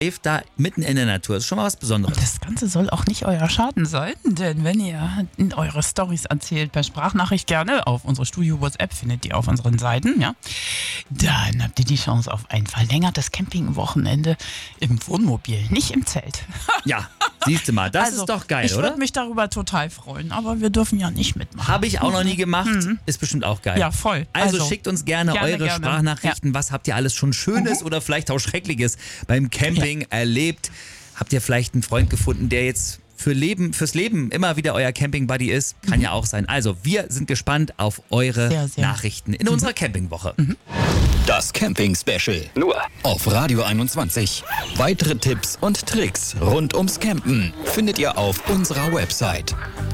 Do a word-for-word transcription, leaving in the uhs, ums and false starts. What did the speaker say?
da mitten in der Natur. Das ist schon mal was Besonderes. Das Ganze soll auch nicht euer Schaden sein, denn wenn ihr eure Storys erzählt per Sprachnachricht gerne auf unsere Studio-WhatsApp, findet ihr auf unseren Seiten, ja, dann habt ihr die Chance auf ein verlängertes Campingwochenende im Wohnmobil, nicht im Zelt. Ja, siehst du mal, das also, ist doch geil, ich oder? Ich würde mich darüber total freuen, aber wir dürfen ja nicht mitmachen. Habe ich auch noch nie gemacht, mhm. ist bestimmt auch geil. Ja, voll. Also, Also schickt uns gerne, gerne, eure gerne. Sprachnachrichten. Ja. Was habt ihr alles schon Schönes mhm. oder vielleicht auch Schreckliches beim Camping ja. erlebt? Habt ihr vielleicht einen Freund gefunden, der jetzt für Leben, fürs Leben immer wieder euer Camping-Buddy ist? Kann mhm. ja auch sein. Also, wir sind gespannt auf eure sehr, sehr. Nachrichten in mhm. unserer Campingwoche. Mhm. Das Camping-Special. Nur auf Radio einundzwanzig. Weitere Tipps und Tricks rund ums Campen findet ihr auf unserer Website.